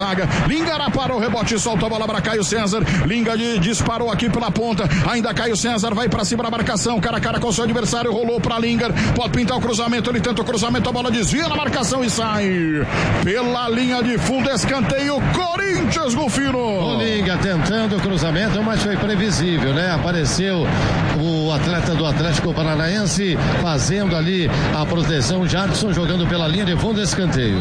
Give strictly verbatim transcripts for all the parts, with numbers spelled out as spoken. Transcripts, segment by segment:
zaga. Lingará para o rebote, solta a bola para Caio César. Linga de, disparou aqui pela ponta. Ainda Caio César vai para cima da marcação. Cara a cara com seu adversário. Rolou para Lingar. Pode pintar o cruzamento. Ele tenta o cruzamento. A bola desvia na marcação e sai pela linha de fundo. Escanteio. Corinthians, Rufino. O Linga tentando o cruzamento, mas foi previsível, né? Apareceu o atleta do Atlético Paranaense fazendo ali a proteção. Jadson jogando pela linha de fundo. Escanteio.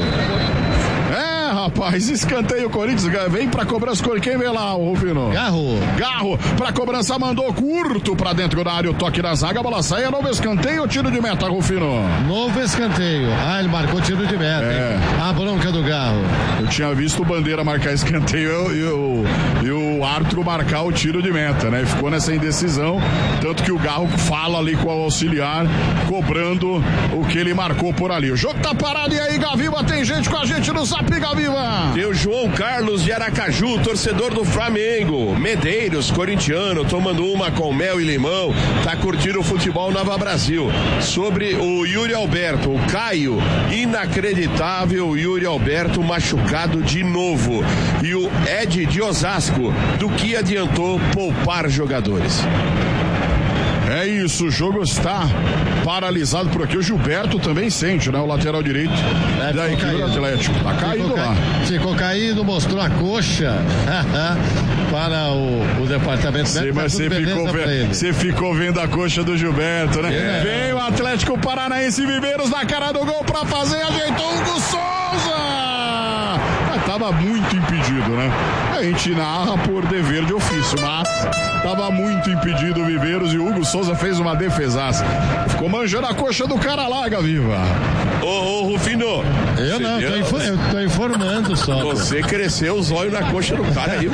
É, rapaz, escanteio. Corinthians vem pra cobrança. Quem vem lá, o Rufino? Garro. Garro pra cobrança, mandou curto pra dentro da área. O toque da zaga, a bola sai. É novo escanteio, tiro de meta, Rufino. Novo escanteio. Ah, ele marcou tiro de meta. É. A bronca do Garro. Eu tinha visto o Bandeira marcar escanteio e o, e o árbitro marcar o tiro de meta, né? Ficou nessa indecisão. Tanto que o Garro fala ali com o auxiliar, cobrando o que ele marcou por ali. O jogo tá parado. E aí, Gaviva, tem gente com a gente no Zap, Gaviva. Tem o João Carlos de Aracaju, torcedor do Flamengo. Medeiros, corintiano, tomando uma com mel e limão. Tá curtindo o futebol Nova Brasil. Sobre o Yuri Alberto, o Caio, inacreditável, o Yuri Alberto machucado de novo. E o Ed de Osasco, do que adiantou poupar jogadores. É isso, o jogo está paralisado por aqui. O Gilberto também sente, né? O lateral direito é, da equipe do Atlético. Tá caído ficou lá. Ca... Ficou caído, mostrou a coxa para o, o departamento médico. Mas você ficou, ve... ficou vendo a coxa do Gilberto, né? É. Vem o Atlético Paranaense, Viveiros na cara do gol pra fazer, ajeitou o Hugo Souza! Mas tava muito impedido, né? A gente narra por dever de ofício, mas tava muito impedido o Viveiros e o Hugo Souza fez uma defesaça. Ficou manjando a coxa do cara lá, Gaviva. Ô, ô, Rufino. Eu não, tô info- eu tô informando só. Você cresceu os olhos na coxa do cara aí.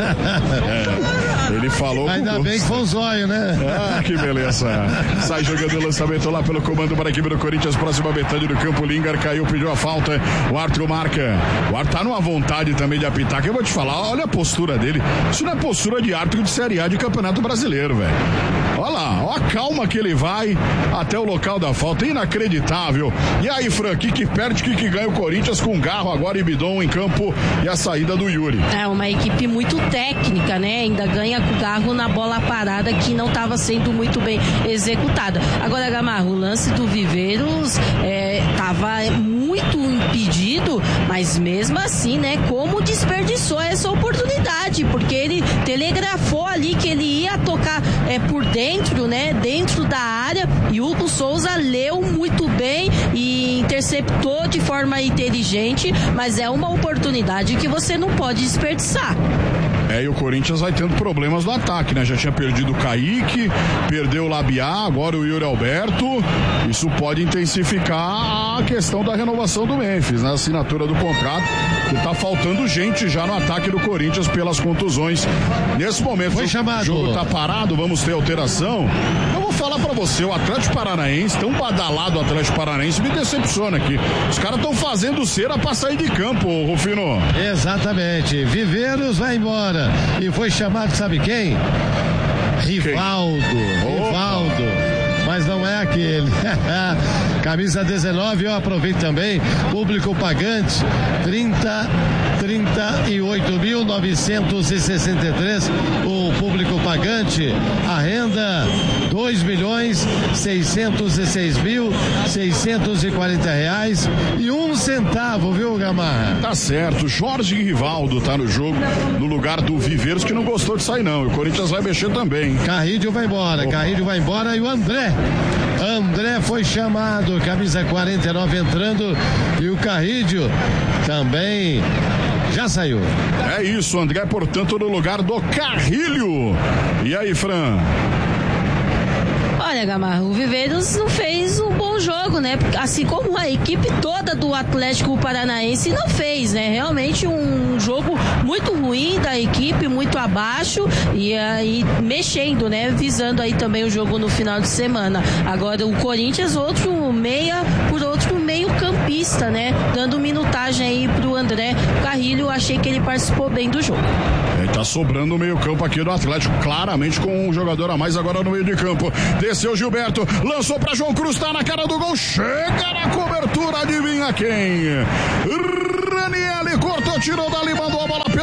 É, ele falou. Ainda bem que foi os olhos, né? Ah, que beleza. Sai jogando o lançamento lá pelo comando para a equipe do Corinthians, próxima metade do campo. Lingar caiu, pediu a falta. O árbitro marca. O árbitro tá numa vontade também de apitar, que eu vou te falar, olha a postura dele. Isso não é postura de árbitro de Série A de Campeonato Brasileiro, velho. Olha lá, olha a calma que ele vai até o local da falta, inacreditável. E aí, Fran, que que perde, que que ganha o Corinthians com Garro agora e Bidon em campo e a saída do Yuri. É uma equipe muito técnica, né? Ainda ganha com o Garro na bola parada que não estava sendo muito bem executada. Agora, Gamarro, o lance do Viveiros estava é, muito impedido, mas mesmo assim, né? Como desperdiçou essa oportunidade, porque ele telegrafou ali que ele ia tocar é, por dentro, né? Dentro da área, e o Hugo Souza leu muito bem e interceptou de forma inteligente, mas é uma oportunidade que você não pode desperdiçar. É, e o Corinthians vai tendo problemas no ataque, né? Já tinha perdido o Kaique, perdeu o Labiá, agora o Yuri Alberto. Isso pode intensificar a questão da renovação do Memphis, né? A assinatura do contrato, que tá faltando gente já no ataque do Corinthians pelas contusões. Nesse momento, foi o chamado. jogo tá parado, vamos ter alteração. Eu vou falar pra você, o Atlético Paranaense, tão badalado o Atlético Paranaense, me decepciona aqui. Os caras estão fazendo cera pra sair de campo, Rufino. Exatamente. Viveiros vai embora. E foi chamado, sabe quem? Rivaldo. Quem? Rivaldo. Mas não é aquele. Camisa dezenove, eu aproveito também. Público pagante, trinta, trinta e oito mil novecentos e sessenta e três. O público pagante, a renda dois milhões seiscentos e seis mil seiscentos e quarenta reais e um centavo, viu, Gamarra? Tá certo. Jorge Rivaldo tá no jogo, no lugar do Viveiros, que não gostou de sair não. E o Corinthians vai mexer também. Carrídio vai embora, Opa. Carrídio vai embora e o André. André foi chamado, camisa quarenta e nove entrando, e o Carrídio também já saiu. É isso, André, portanto, no lugar do Carrilho. E aí, Fran? Olha, Gamarro, o Viveiros não fez um bom jogo, né? Assim como a equipe toda do Atlético Paranaense não fez, né? Realmente um jogo muito ruim da equipe, muito abaixo e aí mexendo, né? Visando aí também o jogo no final de semana. Agora o Corinthians, outro meia por outro meio campista, né? Dando minutagem aí pro André Carrilho, achei que ele participou bem do jogo. É, tá sobrando o meio campo aqui do Atlético, claramente com um jogador a mais agora no meio de campo. Desceu Gilberto, lançou pra João Cruz, tá na cara do gol, chega na cobertura, adivinha quem? Ranieri cortou, tirou dali, mandou a bola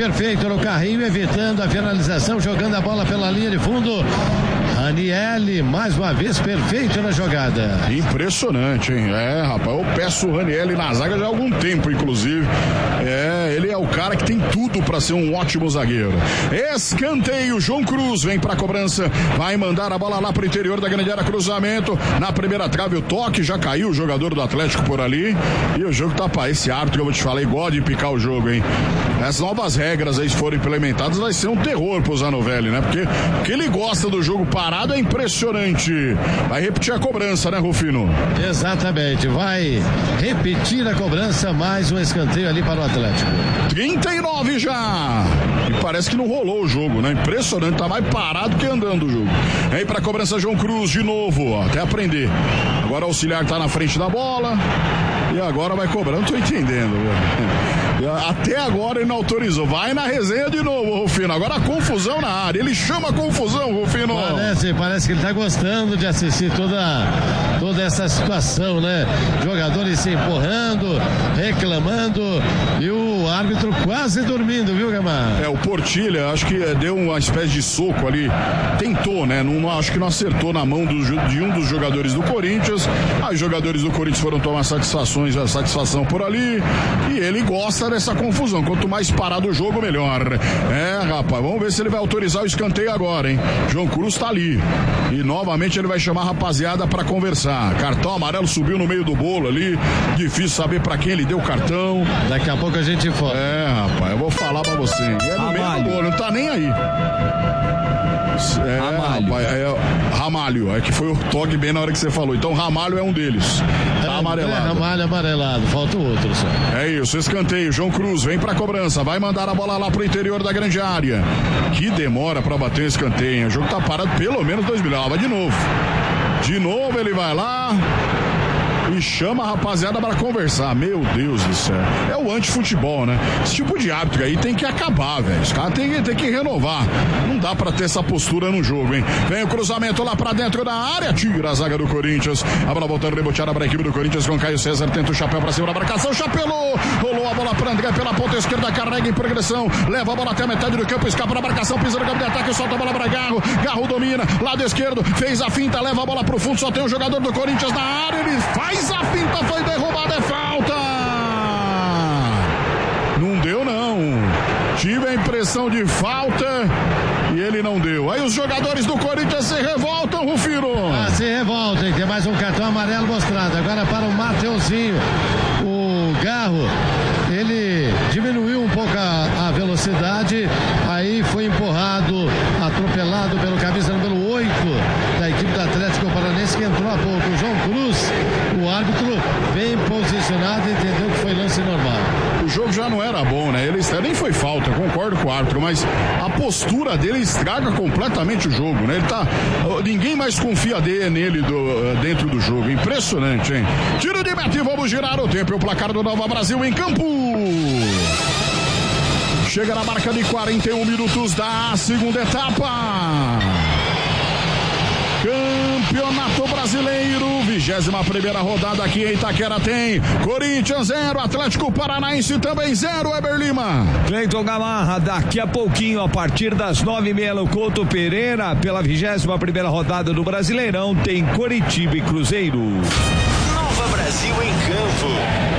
perfeito no carrinho, evitando a finalização, jogando a bola pela linha de fundo. Ranieri, mais uma vez, perfeito na jogada. Impressionante, hein? É, rapaz, eu peço o Ranieri na zaga já há algum tempo, inclusive. É, ele é o cara que tem tudo para ser um ótimo zagueiro. Escanteio, João Cruz vem pra cobrança, vai mandar a bola lá pro interior da grande área, cruzamento, na primeira trave o toque, já caiu o jogador do Atlético por ali, e o jogo tá pra esse árbitro que eu vou te falar, igual de picar o jogo, hein? As novas regras aí, se forem implementadas, vai ser um terror pro Zanovelli, né? Porque o que ele gosta do jogo parado é impressionante. Vai repetir a cobrança, né, Rufino? Exatamente, vai repetir a cobrança, mais um escanteio ali para o Atlético. trinta e nove já. E parece que não rolou o jogo, né? Impressionante, tá mais parado que andando o jogo. Vem pra cobrança João Cruz de novo, ó, até aprender. Agora o auxiliar tá na frente da bola e agora vai cobrar, não tô entendendo, velho. Até agora ele não autorizou. Vai na resenha de novo, Rufino. Agora a confusão na área. Ele chama a confusão, Rufino. Parece, parece que ele tá gostando de assistir toda, toda essa situação, né? Jogadores se empurrando, reclamando e o árbitro quase dormindo, viu, Gamar? É, o Portilha, acho que deu uma espécie de soco ali. Tentou, né? Não, acho que não acertou na mão do, de um dos jogadores do Corinthians. Aí os jogadores do Corinthians foram tomar satisfações, a satisfação por ali. E ele gosta dessa confusão. Quanto mais parado o jogo, melhor. É, rapaz, vamos ver se ele vai autorizar o escanteio agora, hein? João Cruz tá ali. E novamente ele vai chamar a rapaziada pra conversar. Cartão amarelo subiu no meio do bolo ali. Difícil saber pra quem ele deu o cartão. Daqui a pouco a gente fala. É, rapaz, eu vou falar pra você. É no meio do bolo, não tá nem aí. É, Ramalho. Rapaz, é, Ramalho, é que foi o toque bem na hora que você falou. Então Ramalho é um deles. Tá é, amarelado. É, Ramalho amarelado, falta o outro só. É isso, escanteio. João Cruz vem pra cobrança, vai mandar a bola lá pro interior da grande área. Que demora pra bater o escanteio. O jogo tá parado pelo menos dois minutos. Ah, vai de novo. De novo ele vai lá e chama a rapaziada para conversar. Meu Deus do céu. É o anti-futebol, né? Esse tipo de árbitro aí tem que acabar, velho. Os caras tem, tem que renovar. Não dá pra ter essa postura no jogo, hein? Vem o cruzamento lá pra dentro da área. Tira a zaga do Corinthians. A bola voltando, reboteada para a equipe do Corinthians com Caio César. Tenta o chapéu pra cima da marcação. Chapelou. Rolou a bola pra André pela ponta esquerda. Carrega em progressão. Leva a bola até a metade do campo. Escapa da marcação. Pisa no campo de ataque. Solta a bola pra Garro. Garro domina. Lado esquerdo. Fez a finta. Leva a bola pro fundo. Só tem o jogador do Corinthians na área. Ele faz a finta. Foi derrubada. É falta. Não deu, não. Tive a impressão de falta e ele não deu. Aí os jogadores do Corinthians se revoltam, Rufino. Ah, se revoltam, tem mais um cartão amarelo mostrado. Agora para o Mateuzinho. O Garro, ele diminuiu um pouco a, a velocidade, aí foi empurrado, atropelado pelo camisa número oito da equipe do Atlético Paranaense, que entrou há pouco. O João Cruz, o árbitro, bem posicionado, entendeu que foi lance normal. O jogo já não era bom, né? Ele nem foi falta, concordo com o árbitro, mas a postura dele estraga completamente o jogo, né? Ele tá, ninguém mais confia dele, nele do, dentro do jogo. Impressionante, hein? Tiro de meta e vamos girar o tempo. O placar do Nova Brasil em campo. Chega na marca de quarenta e um minutos da segunda etapa. Campeonato Brasileiro, vigésima primeira rodada aqui em Itaquera tem Corinthians zero, Atlético Paranaense também zero, Eber Lima. Cleiton Gamarra, daqui a pouquinho, a partir das nove e meia no Couto Pereira, pela vigésima primeira rodada do Brasileirão, tem Coritiba e Cruzeiro. Nova Brasil em campo.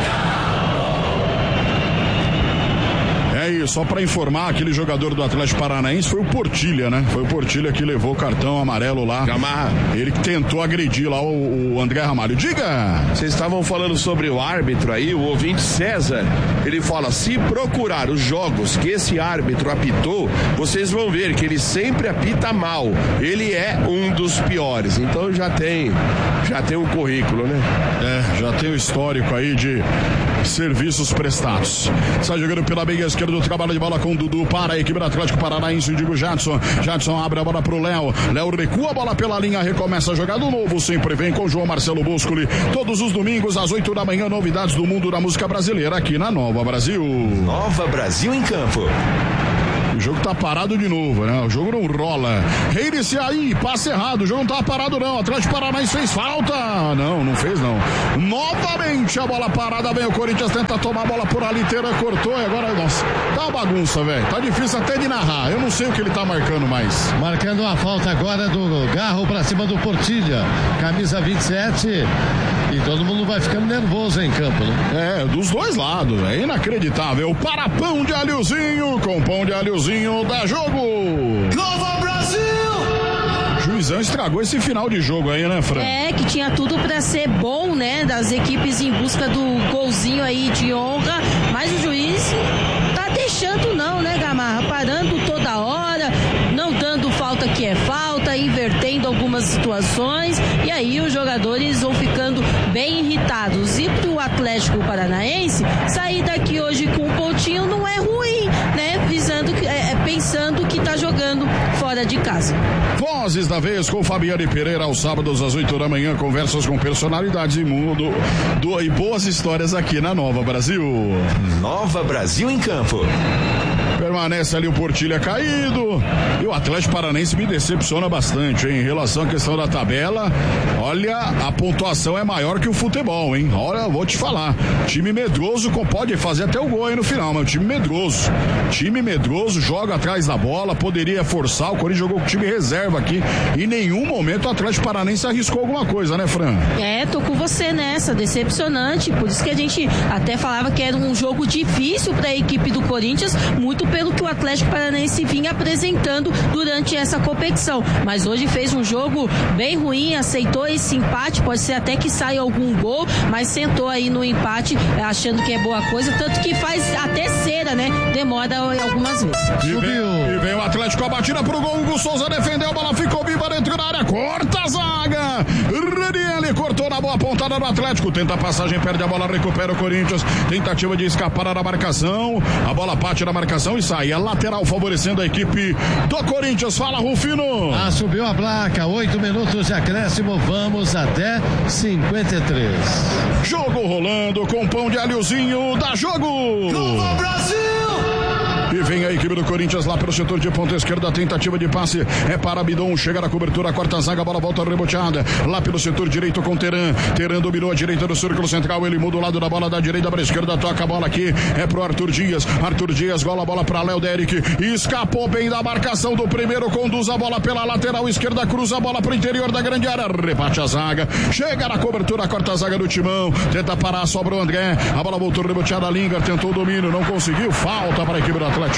É isso, só pra informar, aquele jogador do Atlético Paranaense foi o Portilha, né? Foi o Portilha que levou o cartão amarelo lá. Gamarra. Ele que tentou agredir lá o, o André Ramalho. Diga! Vocês estavam falando sobre o árbitro aí, o ouvinte César, ele fala, se procurar os jogos que esse árbitro apitou, vocês vão ver que ele sempre apita mal. Ele é um dos piores. Então já tem, já tem um currículo, né? É, já tem o histórico aí de serviços prestados. Está jogando pela meia esquerda do trabalho de bola com o Dudu para a equipe do Atlético Paranaense, digo Jadson. Jadson abre a bola pro Léo. Léo recua a bola pela linha, recomeça a jogada. O novo sempre vem com o João Marcelo Boscoli. Todos os domingos às oito da manhã, novidades do mundo da música brasileira aqui na Nova Brasil. Nova Brasil em campo. O jogo tá parado de novo, né? O jogo não rola. Reinicia aí, passe errado. O jogo não tá parado, não. Atlético Paranaense fez falta. Não, não fez, não. Novamente a bola parada. Vem o Corinthians, tenta tomar a bola por ali. Teran cortou e agora, nossa, tá uma bagunça, velho. Tá difícil até de narrar. Eu não sei o que ele tá marcando mais. Marcando a falta agora do Garro pra cima do Portilha. Camisa vinte e sete. E todo mundo vai ficando nervoso em campo, né? É, dos dois lados. É inacreditável. Para pão de alhozinho. Com pão de alhozinho dá jogo. Nova Brasil! Juizão estragou esse final de jogo aí, né, Fran? É, que tinha tudo pra ser bom, né? Das equipes em busca do golzinho aí de honra. Mas o juiz tá deixando não, né, Gamarra? Parando toda hora, não dando falta que é falta, invertendo algumas situações. E aí os jogadores vão ficando bem irritados. E pro Atlético Paranaense, sair daqui hoje com um pontinho não é ruim, né? Visando, é, pensando que tá jogando fora de casa. Vozes da vez com Fabiane Pereira aos sábados às oito da manhã, conversas com personalidades e mundo do, e boas histórias aqui na Nova Brasil. Nova Brasil em campo. Permanece ali o Portilha caído. E o Atlético Paranaense me decepciona bastante, hein? Em relação à questão da tabela, olha, a pontuação é maior que o futebol, hein? Olha, vou te falar. Time medroso pode fazer até o gol aí no final, mas o time medroso. Time medroso, joga atrás da bola, poderia forçar. O Corinthians jogou com o time reserva aqui. Em nenhum momento o Atlético Paranaense arriscou alguma coisa, né, Fran? É, tô com você nessa, decepcionante. Por isso que a gente até falava que era um jogo difícil para a equipe do Corinthians, muito pelo que o Atlético Paranaense vinha apresentando durante essa competição. Mas hoje fez um jogo bem ruim, aceitou esse empate, pode ser até que saia algum gol, mas sentou aí no empate, achando que é boa coisa, tanto que faz até cera, né? Demora algumas vezes. E vem, e vem o Atlético, a batida pro gol, Hugo Souza defendeu, a bola ficou viva dentro da área, corta a zaga, Ranieri cortou na boa pontada do Atlético, tenta a passagem, perde a bola, recupera o Corinthians, tentativa de escapar da marcação, a bola bate na marcação e sai, a lateral favorecendo a equipe do Corinthians. Fala, Rufino. Ah, subiu a placa, oito minutos de acréscimo, vamos até cinquenta e três. Jogo rolando com pão de alhozinho, dá jogo. Nova Brasil! E vem a equipe do Corinthians lá pelo setor de ponta esquerda, tentativa de passe é para Bidon, chega na cobertura, corta a zaga, a bola volta reboteada, lá pelo setor direito com Teran, Teran dominou a direita do círculo central, ele muda o lado da bola da direita para a esquerda, toca a bola aqui, é pro Arthur Dias, Arthur Dias, gola a bola para Léo Derek, escapou bem da marcação do primeiro, conduz a bola pela lateral esquerda, cruza a bola pro interior da grande área, rebate a zaga, chega na cobertura, corta a zaga do Timão, tenta parar, sobra o André, a bola voltou reboteada, Lingard tentou o domínio, não conseguiu, falta para a equipe do Atlético.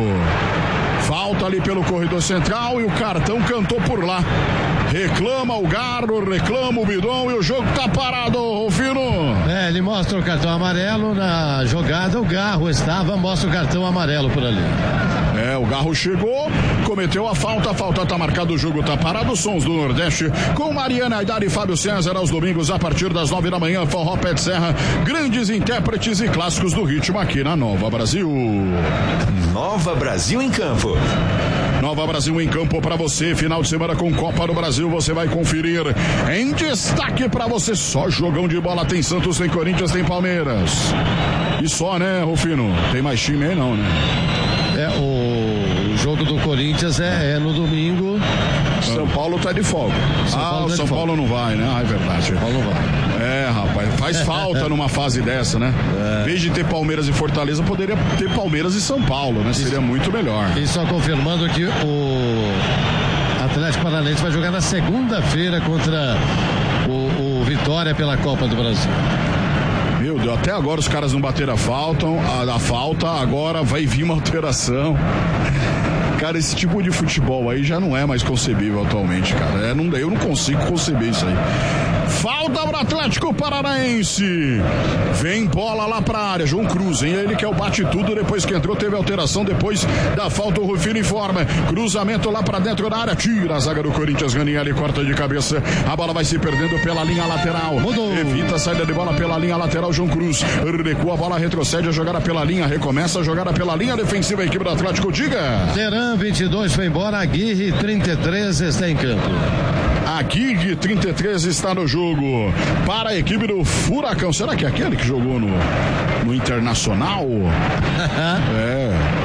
Falta ali pelo corredor central e o cartão cantou por lá. Reclama o Garro, reclama o Bidon e o jogo tá parado, Rufino. É, ele mostra o cartão amarelo na jogada, o Garro estava, mostra o cartão amarelo por ali. É, o Garro chegou, cometeu a falta, a falta tá marcada, o jogo tá parado. Sons do Nordeste com Mariana Aidar e Fábio César aos domingos a partir das nove da manhã, Forró Pé de Serra, grandes intérpretes e clássicos do ritmo aqui na Nova Brasil. Nova Brasil em campo. Nova Brasil em campo para você, final de semana com Copa do Brasil, você vai conferir em destaque para você, só jogão de bola, tem Santos, tem Corinthians, tem Palmeiras. E só, né, Rufino? Tem mais time aí não, né? É, o jogo do Corinthians é, é no domingo. São Paulo tá de folga. São ah, Paulo o tá São Paulo não vai, né? Ah, é verdade. São Paulo não vai. É, rapaz, faz falta numa fase dessa, né? É. Em vez de ter Palmeiras e Fortaleza, poderia ter Palmeiras e São Paulo, né? Seria muito melhor. E só confirmando que o Atlético Paranaense vai jogar na segunda-feira contra o, o Vitória pela Copa do Brasil. Meu Deus, até agora os caras não bateram a falta, a, a falta, agora vai vir uma alteração. Cara, esse tipo de futebol aí já não é mais concebível atualmente, cara. É, não, eu não consigo conceber isso aí. Falta para o Atlético Paranaense. Vem bola lá pra área. João Cruz, hein? Ele que é o bate tudo. Depois que entrou, teve alteração. Depois da falta, o Rufino informa. Cruzamento lá pra dentro da área. Tira a zaga do Corinthians. Ranieri corta de cabeça. A bola vai se perdendo pela linha lateral. Mudou. Evita a saída de bola pela linha lateral. João Cruz recua a bola, retrocede a jogada pela linha. Recomeça a jogada pela linha defensiva. A equipe do Atlético, diga. Teran, vinte e dois, foi embora. Aguirre, trinta e três, está em campo. Aguirre, trinta e três, está no jogo para a equipe do Furacão. Será que é aquele que jogou no, no Internacional? É,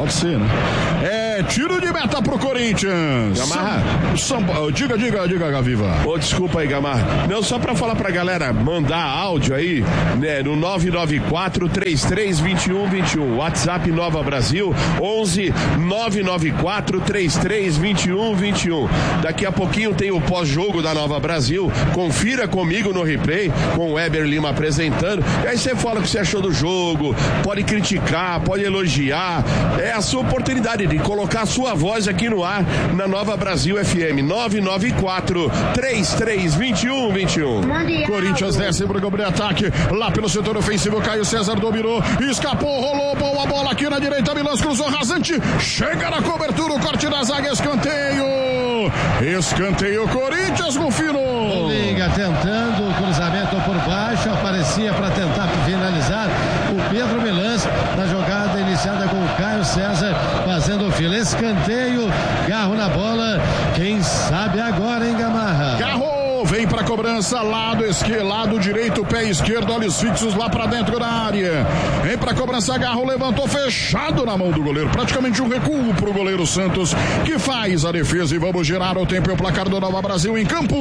Pode ser, né? É tiro de meta pro Corinthians. Gamarra. São, São, diga, diga, diga, Gaviva. Ô, oh, desculpa aí, Gamarra. Não, só pra falar pra galera mandar áudio aí, né, no nove nove quatro, três três dois um dois um. WhatsApp Nova Brasil, onze nove nove quatro, três três dois um dois um. Daqui a pouquinho tem o pós-jogo da Nova Brasil. Confira comigo no replay, com o Weber Lima apresentando. E aí você fala o que você achou do jogo, pode criticar, pode elogiar. É a sua oportunidade de colocar a sua voz aqui no ar na Nova Brasil F M. nove nove quatro, três três dois um dois um. Corinthians desce para o ataque lá pelo setor ofensivo. Caio César dominou, escapou, rolou, boa bola aqui na direita. Milan cruzou rasante, chega na cobertura, o corte da zaga, escanteio. Escanteio, Corinthians, Rufino. O Liga tentando o cruzamento por baixo, aparecia para tentar finalizar o Pedro Milans na jogada iniciada com o Caio César fazendo o fila. Escanteio, Garro na bola, quem sabe agora, hein, Gamarra? Garro vem para cobrança, lado esquerdo, lado direito, pé esquerdo, olhos fixos lá para dentro da área. Vem para cobrança, Garro levantou, fechado na mão do goleiro, praticamente um recuo pro goleiro Santos, que faz a defesa. E vamos girar o tempo e o placar do Nova Brasil em campo.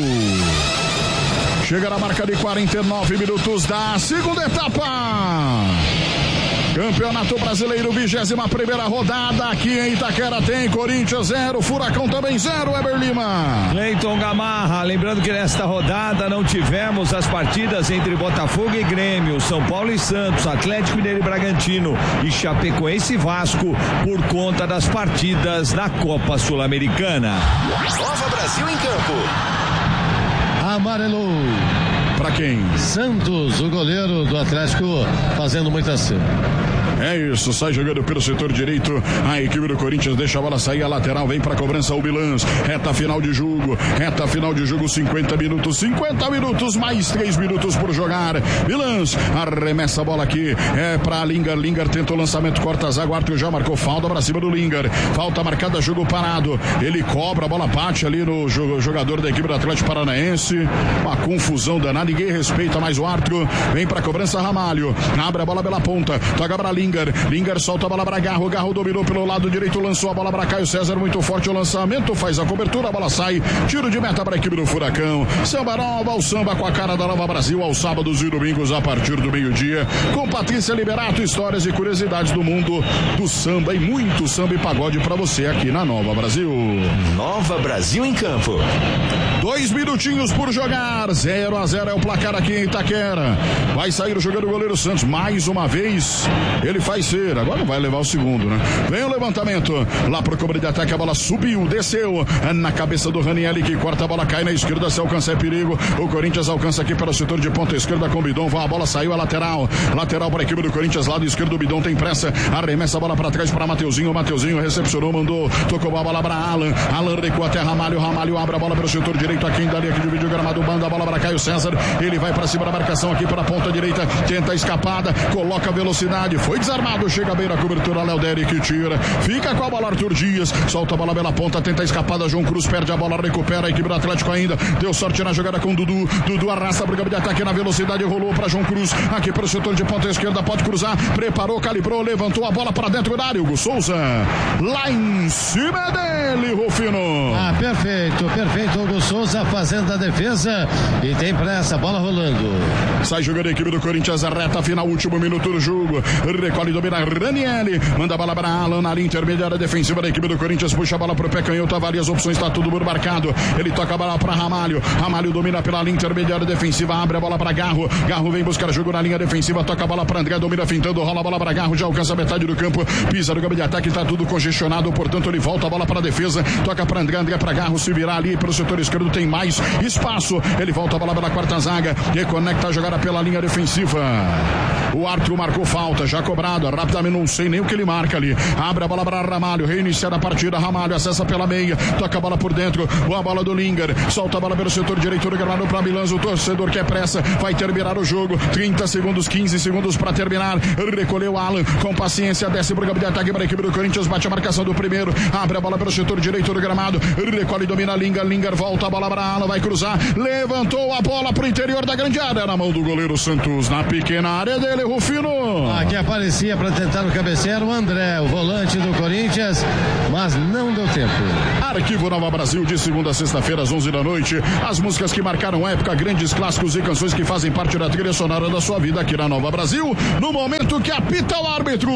Chega na marca de quarenta e nove minutos da segunda etapa. Campeonato Brasileiro, vigésima primeira rodada. Aqui em Itaquera tem Corinthians zero, Furacão também zero, Weber Lima. Cleiton Gamarra, lembrando que nesta rodada não tivemos as partidas entre Botafogo e Grêmio, São Paulo e Santos, Atlético Mineiro e Bragantino e Chapecoense e Vasco por conta das partidas da Copa Sul-Americana. Nova Brasil em campo. Amarelou. Pra quem? Santos, o goleiro do Atlético, fazendo muita cena. É isso, sai jogando pelo setor direito. A equipe do Corinthians deixa a bola sair, a lateral vem pra cobrança o Milans. Reta final de jogo, reta final de jogo, cinquenta minutos, cinquenta minutos, mais três minutos por jogar. Milans arremessa a bola aqui, é pra Lingard. Lingard tenta o lançamento, corta a zaga, o Arthur já marcou falta pra cima do Lingard. Falta marcada, jogo parado. Ele cobra, a bola bate ali no jogador da equipe do Atlético Paranaense. Uma confusão danada, ninguém respeita mais o Arthur. Vem pra cobrança Ramalho, abre a bola pela ponta, toca pra Lingard. Lingard solta a bola para Garro, Garro dominou pelo lado direito, lançou a bola para Caio César, muito forte o lançamento, faz a cobertura, a bola sai, tiro de meta para a equipe do Furacão. Samba Nova, o samba com a cara da Nova Brasil, aos sábados e domingos a partir do meio-dia, com Patrícia Liberato, histórias e curiosidades do mundo do samba e muito samba e pagode para você aqui na Nova Brasil. Nova Brasil em campo. Dois minutinhos por jogar, zero a zero é o placar aqui em Itaquera. Vai sair o jogador do goleiro Santos mais uma vez. Ele faz ser, agora não vai levar o segundo, né? Vem o levantamento, lá pro cobra de ataque, a bola subiu, desceu na cabeça do Raniel, que corta a bola, cai na esquerda, se alcança é perigo. O Corinthians alcança aqui pelo setor de ponta esquerda com o Bidon, a bola saiu a lateral, lateral para a equipe do Corinthians, lado esquerdo, o Bidon tem pressa, arremessa a bola para trás para Mateuzinho, Mateuzinho recepcionou, mandou, tocou a bola para Alan, Alan recua até Ramalho, Ramalho abre a bola pelo setor direito, aqui em dali, aqui divide o gramado, banda a bola para Caio César, ele vai para cima da marcação aqui para a ponta direita, tenta a escapada, coloca velocidade, foi desarmado, chega bem na cobertura, Léo Derek tira, fica com a bola Arthur Dias, solta a bola pela ponta, tenta a escapada, João Cruz perde a bola, recupera a equipe do Atlético ainda, deu sorte na jogada com o Dudu, Dudu arrasta a briga de ataque na velocidade, rolou para João Cruz, aqui pelo setor de ponta esquerda, pode cruzar, preparou, calibrou, levantou a bola para dentro da área, Hugo Souza, lá em cima dele, Rufino. Ah, perfeito, perfeito, Hugo Souza fazendo a defesa e tem pressa, bola rolando. Sai jogando a equipe do Corinthians, a reta final, último minuto do jogo, recolhe, domina Raniel, manda a bola para Alan na linha intermediária defensiva da equipe do Corinthians, puxa a bola pro pé canhoto, avalia as opções, está tudo por marcado, ele toca a bola para Ramalho, Ramalho domina pela linha intermediária defensiva, abre a bola para Garro, Garro vem buscar jogo na linha defensiva, toca a bola para André, domina fintando, rola a bola para Garro, já alcança a metade do campo, pisa no campo de ataque, está tudo congestionado, portanto ele volta a bola para a defesa, toca para André, André para Garro, se virar ali pelo setor esquerdo, tem mais espaço, ele volta a bola pela quarta zaga, reconecta a jogada pela linha defensiva, o Arthur marcou falta, já cobrado, rapidamente, não sei nem o que ele marca ali, abre a bola para Ramalho, reiniciar a partida, Ramalho acessa pela meia, toca a bola por dentro, boa bola do Lingard, solta a bola pelo setor direito do gramado para Milans, o torcedor quer pressa, vai terminar o jogo, trinta segundos, quinze segundos para terminar, recolheu Alan, com paciência, desce pro campo de ataque para a equipe do Corinthians, bate a marcação do primeiro, abre a bola pelo setor direito do gramado, recolhe e domina Lingard, Lingard volta a bola para Alan, vai cruzar, levantou a bola pro interior da grande área, na mão do goleiro Santos, na pequena área dele, Rufino. Aqui aparecia para tentar o cabecear o André, o volante do Corinthians, mas não deu tempo. Arquivo Nova Brasil, de segunda a sexta-feira, às onze da noite. As músicas que marcaram época, grandes clássicos e canções que fazem parte da trilha sonora da sua vida aqui na Nova Brasil, no momento que apita o árbitro.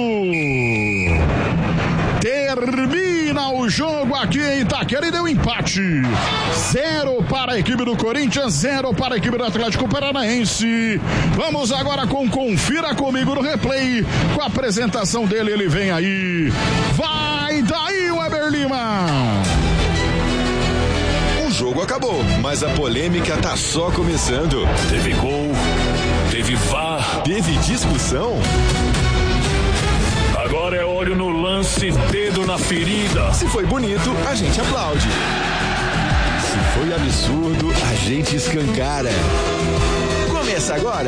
Termina o jogo aqui em Itaquera e deu empate. Zero para a equipe do Corinthians, zero para a equipe do Atlético Paranaense. Vamos agora com Confira Comigo no replay, com a apresentação dele, ele vem aí. Vai daí, Weber Lima. O jogo acabou, mas a polêmica tá só começando. Teve gol, teve V A R, teve discussão. Agora é olho no lance, dedo na ferida. Se foi bonito, a gente aplaude. Se foi absurdo, a gente escancara. Começa agora.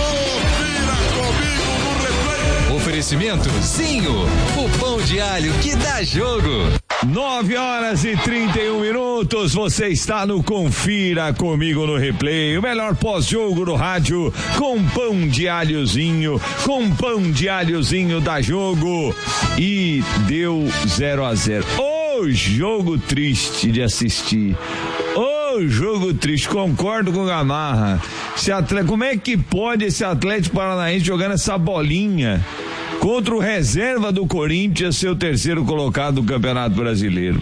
Oferecimento Zinho, o pão de alho que dá jogo. Nove horas e trinta e um minutos, você está no Confira Comigo no Replay, o melhor pós-jogo do rádio, com pão de alhozinho, com pão de alhozinho da jogo, e deu zero a zero. Ô, jogo triste de assistir. Ô, jogo triste, concordo com o Gamarra. Esse atleta, como é que pode esse Atlético Paranaense jogando essa bolinha contra o reserva do Corinthians, seu terceiro colocado do Campeonato Brasileiro?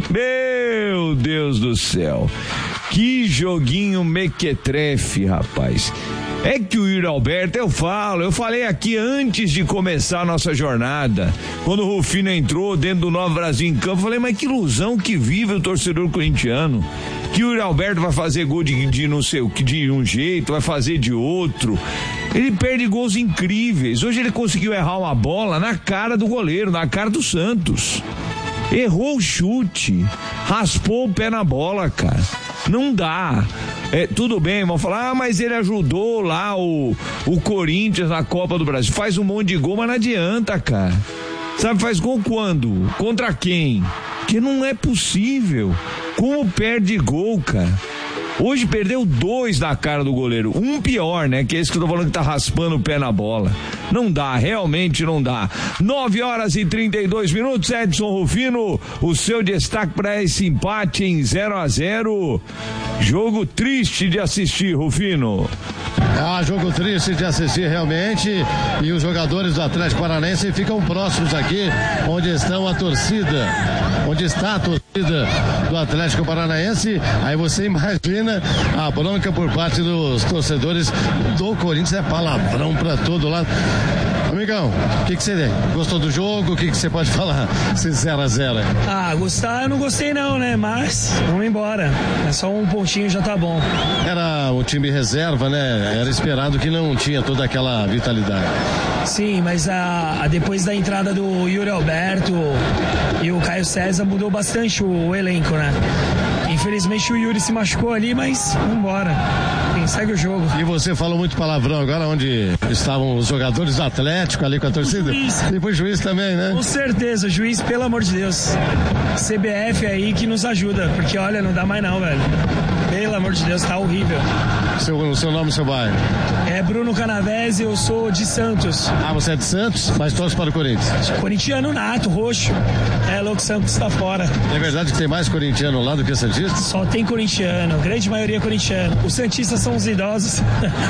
Meu Deus do céu, que joguinho mequetrefe, rapaz. É que o Yuri Alberto, eu falo, eu falei aqui antes de começar a nossa jornada, quando o Rufino entrou dentro do Nova Brasil em campo, eu falei, mas que ilusão que vive o torcedor corintiano, que o Yuri Alberto vai fazer gol de, de não sei o que, de um jeito, vai fazer de outro. Ele perde gols incríveis. Hoje ele conseguiu errar uma bola na cara do goleiro, na cara do Santos. Errou o chute, raspou o pé na bola, cara. Não dá. É, tudo bem, vão falar, ah, mas ele ajudou lá o, o Corinthians na Copa do Brasil. Faz um monte de gol, mas não adianta, cara. Sabe, faz gol quando? Contra quem? Que não é possível. Como perde gol, cara? Hoje perdeu dois na cara do goleiro. Um pior, né? Que é esse que eu tô falando que tá raspando o pé na bola. Não dá, realmente não dá. Nove horas e trinta e dois minutos, Edson Rufino, o seu destaque para esse empate em zero a zero. Jogo triste de assistir, Rufino. Ah, jogo triste de assistir realmente, e os jogadores do Atlético Paranaense ficam próximos aqui, onde estão a torcida, onde está a torcida do Atlético Paranaense. Aí você imagina a bronca por parte dos torcedores do Corinthians, é palavrão pra todo lado. Amigão, o que que você gostou do jogo? O que que você pode falar? Se zero a zero. Ah, gostar eu não gostei não, né? Mas vamos embora. É só um pontinho, já tá bom. Era o time reserva, né? Era esperado que não tinha toda aquela vitalidade. Sim, mas a, a depois da entrada do Yuri Alberto e o Caio César mudou bastante o, o elenco, né? Infelizmente o Yuri se machucou ali, mas vamos embora. Quem segue o jogo. E você falou muito palavrão agora, onde estavam os jogadores do Atlético ali com a torcida? Juiz. E foi juiz também, né? Com certeza, juiz, pelo amor de Deus. C B F aí que nos ajuda, porque olha, não dá mais não, velho. Pelo amor de Deus, tá horrível. Seu, o seu nome e seu bairro? É Bruno Canavese, eu sou de Santos. Ah, você é de Santos, mas torce para o Corinthians? Corintiano nato, roxo. É louco, Santos tá fora. É verdade que tem mais corintiano lá do que santista? Só tem corintiano, grande maioria corintiano. Os santistas são os idosos.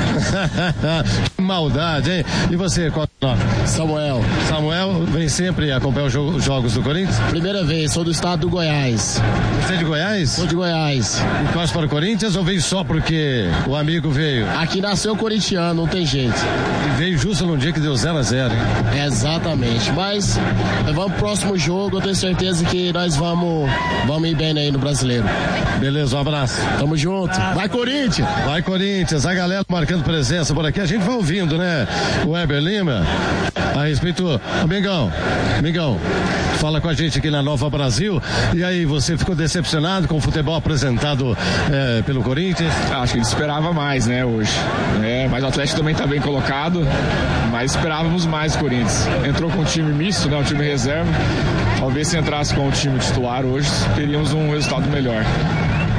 Que maldade, hein? E você, qual é o nome? Samuel. Samuel vem sempre acompanhar os jo- jogos do Corinthians? Primeira vez, sou do estado do Goiás. Você é de Goiás? Sou de Goiás. E torce para o Corinthians ou veio só porque o amigo veio? Aqui nasceu corintiano, não tem jeito. E veio justo num dia que deu zero a zero, hein? É, exatamente. Mas vamos pro próximo jogo, eu tenho certeza que nós vamos, vamos ir bem aí no Brasileiro. Beleza, um abraço. Tamo junto. Vai, Corinthians! Vai, Corinthians. A galera marcando presença por aqui. A gente vai ouvindo, né? O Weber Lima, a respeito... Amigão, amigão, fala com a gente aqui na Nova Brasil. E aí, você ficou decepcionado com o futebol apresentado é, pelo Corinthians? Acho que a gente esperava mais, né, hoje. É, mas o Atlético também tá bem colocado, mas esperávamos mais do Corinthians. Entrou com um time misto, né, um time reserva. Talvez se entrasse com o time titular hoje, teríamos um resultado melhor.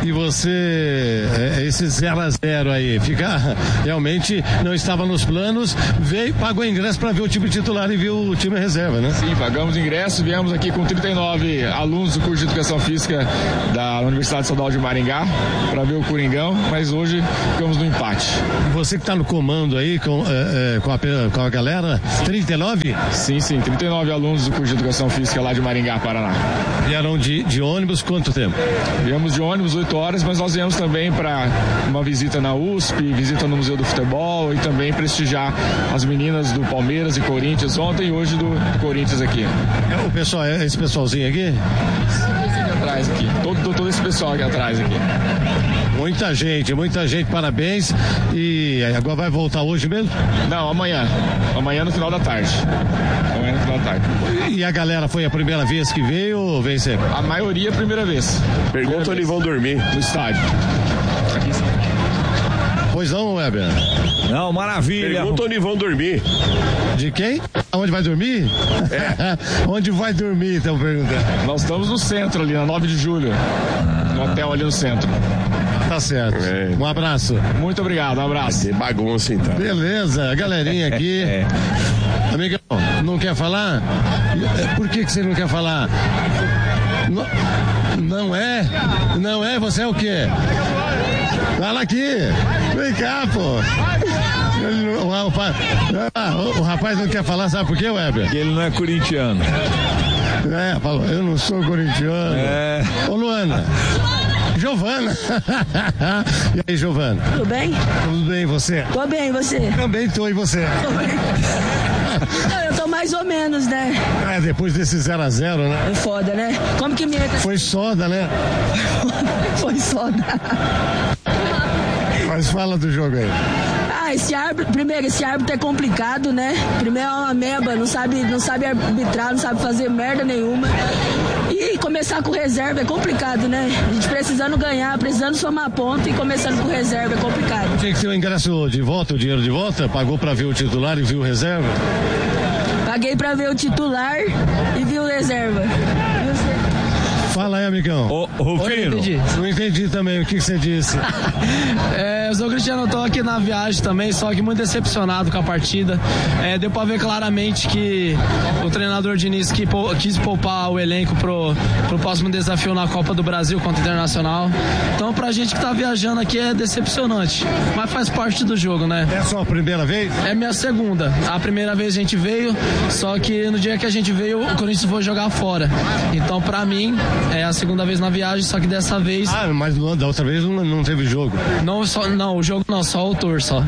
E você, esse zero a zero aí, fica, realmente não estava nos planos, veio, pagou ingresso para ver o time titular e viu o time reserva, né? Sim, pagamos ingresso, viemos aqui com trinta e nove alunos do curso de Educação Física da Universidade Estadual de Maringá para ver o Coringão, mas hoje ficamos no empate. Você que está no comando aí com, é, é, com, a, com a galera, trinta e nove? Sim, sim, trinta e nove alunos do curso de Educação Física lá de Maringá, Paraná. Vieram de, de ônibus quanto tempo? Viemos de ônibus oito horas, mas nós viemos também para uma visita na U S P, visita no Museu do Futebol e também prestigiar as meninas do Palmeiras e Corinthians ontem e hoje do Corinthians aqui. O pessoal, esse pessoalzinho aqui? Esse aqui atrás aqui, todo, todo esse pessoal aqui atrás aqui. Muita gente, muita gente, parabéns. E agora vai voltar hoje mesmo? Não, amanhã. Amanhã no final da tarde. Amanhã no final da tarde. E a galera foi a primeira vez que veio ou vem sempre? A maioria é a primeira vez. Pergunta onde vão dormir. No estádio. Aqui sim. Pois não, Weber? Não, maravilha. Pergunta onde vão dormir. De quem? Onde vai dormir? É. Onde vai dormir, então perguntando. Nós estamos no centro ali, na nove de julho. No hotel ali no centro. Tá certo. É. Um abraço. Muito obrigado, um abraço. Que bagunça então. Beleza, galerinha aqui. É. Amigão, não quer falar? Por que, que você não quer falar? Não, não é? Não é? Você é o quê? Fala aqui. Vem cá, pô. O rapaz, o rapaz não quer falar, sabe por quê, Weber? Porque ele não é corintiano. É, falou, eu não sou corintiano. É. Ô, Luana. Giovana. E aí, Giovana? Tudo bem? Tudo bem, e você? Tô bem, e você? Também tô, e você? Tô bem. Não, eu tô mais ou menos, né? É, depois desse zero a zero, né? É foda, né? Como que me... Foi soda, né? Foi soda. Mas fala do jogo aí. Ah, esse árbitro, primeiro, esse árbitro é complicado, né? Primeiro é uma meba, não sabe, não sabe arbitrar, não sabe fazer merda nenhuma. E começar com reserva é complicado, né? A gente precisando ganhar, precisando somar ponto e começando com reserva é complicado. Tinha que ter o ingresso de volta, o dinheiro de volta? Pagou pra ver o titular e viu o reserva? Paguei pra ver o titular e vi o reserva. Fala aí, amigão. Ô, Rufino. Oi, não, não entendi também o que, que você disse. É, eu sou Cristiano, eu tô aqui na viagem também, só que muito decepcionado com a partida. É, deu pra ver claramente que o treinador Diniz que, quis poupar o elenco pro, pro próximo desafio na Copa do Brasil contra o Internacional. Então, pra gente que tá viajando aqui é decepcionante, mas faz parte do jogo, né? É a sua primeira vez? É minha segunda. A primeira vez a gente veio, só que no dia que a gente veio, o Corinthians foi jogar fora. Então, pra mim, é a segunda vez na viagem, só que dessa vez... Ah, mas da outra vez não, não teve jogo. Não, só, não, o jogo não, só o tour, só.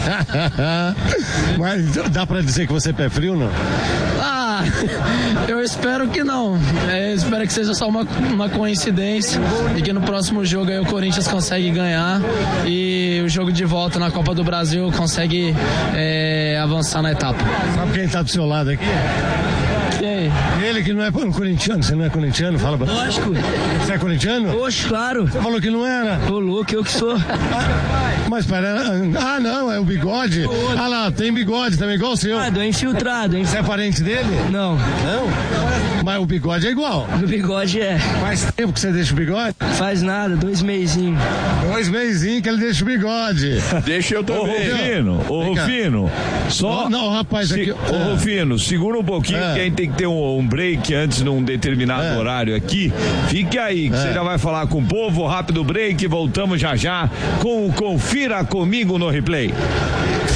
Mas dá pra dizer que você é pé frio, não? Ah, eu espero que não. É, espero que seja só uma, uma coincidência e que no próximo jogo aí o Corinthians consegue ganhar e o jogo de volta na Copa do Brasil consegue é, avançar na etapa. Sabe quem tá do seu lado aqui? Quem? Ele que não é corintiano, você não é corintiano? Fala pra... Lógico. Você é corintiano? Oxe, claro. Você falou que não era? Ô, louco, eu que sou. Ah, mas para... Ah, não, é o bigode. Ah lá, tem bigode também, igual o seu. Ah, é infiltrado, hein? Você é parente dele? Não. Não? Mas o bigode é igual. O bigode é. Faz tempo que você deixa o bigode? Faz nada, dois meizinhos. Dois meizinhos que ele deixa o bigode. Deixa eu também. Ô, Rufino, ô, Rufino. Só... Não, não, rapaz, se... aqui... Ô, Rufino, segura um pouquinho é. que a gente tem que ter um, um break antes de um determinado é. horário aqui. Fique aí, que é. você já vai falar com o povo. Rápido break, voltamos já já com o Confira Comigo no Replay.